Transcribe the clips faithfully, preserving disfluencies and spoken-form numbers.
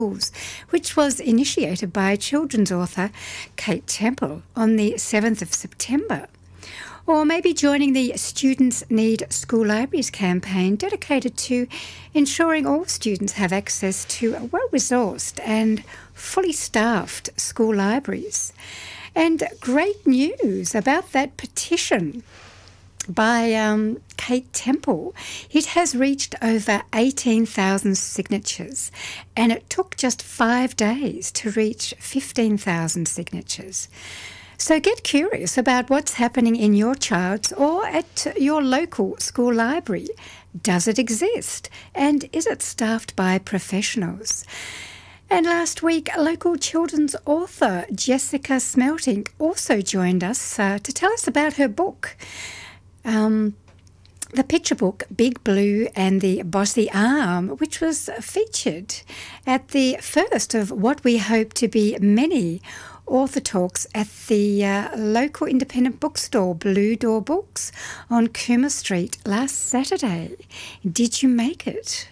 schools, which was initiated by children's author Kate Temple on the seventh of September. Or maybe joining the Students Need School Libraries campaign dedicated to ensuring all students have access to well-resourced and fully staffed school libraries. And great news about that petition by um, Kate Temple. It has reached over eighteen thousand signatures, and it took just five days to reach fifteen thousand signatures. So get curious about what's happening in your child's or at your local school library. Does it exist? And is it staffed by professionals? And last week, local children's author Jessica Smelting also joined us uh, to tell us about her book. Um, the picture book, Big Blue and the Bossy Arm, which was featured at the first of what we hope to be many author talks at the uh, local independent bookstore, Blue Door Books, on Cooma Street last Saturday. Did you make it?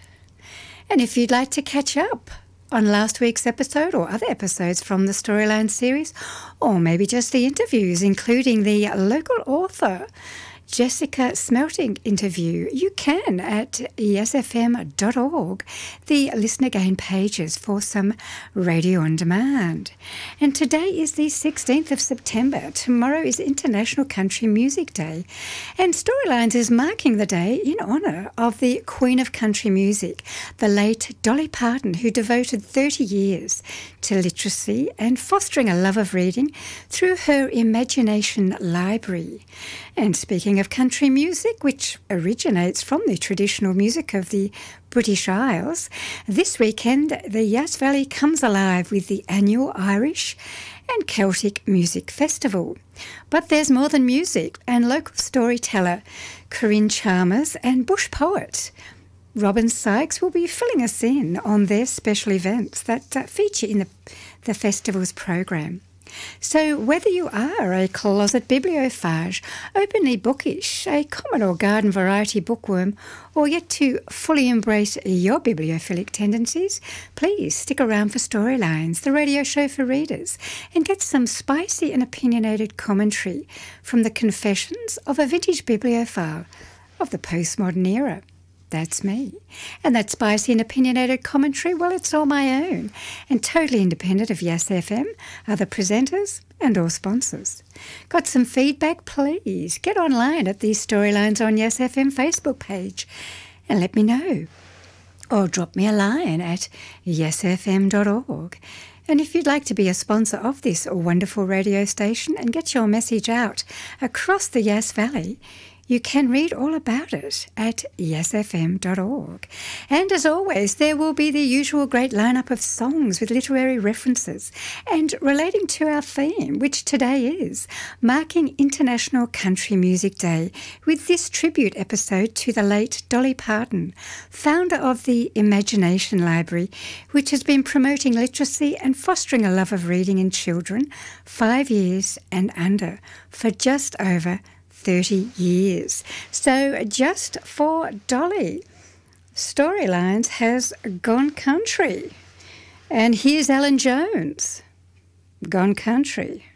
And if you'd like to catch up on last week's episode or other episodes from the Storyline series, or maybe just the interviews, including the local author Jessica Smelting interview, you can at yes f m dot org, the Listen Again pages for some radio on demand. And today is the sixteenth of September. Tomorrow is International Country Music Day. And Storylines is marking the day in honour of the Queen of Country Music, the late Dolly Parton, who devoted thirty years to literacy and fostering a love of reading through her Imagination Library. And speaking of country music, which originates from the traditional music of the British Isles, this weekend the Yass Valley comes alive with the annual Irish and Celtic Music Festival. But there's more than music, and local storyteller Corinne Chalmers and bush poet Robin Sykes will be filling us in on their special events that uh, feature in the, the festival's program. So whether you are a closet bibliophage, openly bookish, a common or garden variety bookworm, or yet to fully embrace your bibliophilic tendencies, please stick around for Storylines, the radio show for readers, and get some spicy and opinionated commentary from the confessions of a vintage bibliophile of the postmodern era. That's me. And that spicy and opinionated commentary, well, it's all my own and totally independent of Yass F M, other presenters and all sponsors. Got some feedback? Please get online at the Storylines on Yass F M Facebook page and let me know. Or drop me a line at yes f m dot org. And if you'd like to be a sponsor of this wonderful radio station and get your message out across the Yass Valley, you can read all about it at yes f m dot org. And as always, there will be the usual great lineup of songs with literary references and relating to our theme, which today is marking International Country Music Day, with this tribute episode to the late Dolly Parton, founder of the Imagination Library, which has been promoting literacy and fostering a love of reading in children five years and under for just over thirty years. So just for Dolly, Storylines has gone country. And here's Alan Jones, Gone Country.